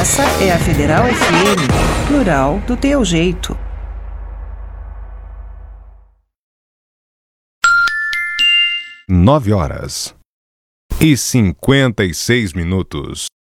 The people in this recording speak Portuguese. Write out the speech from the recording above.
Essa é a Federal FM, plural do teu jeito. 9h56.